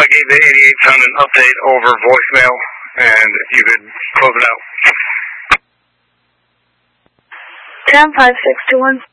I gave the 88 ton an update over voicemail, and if you could close it out. 10-5-6-2-1.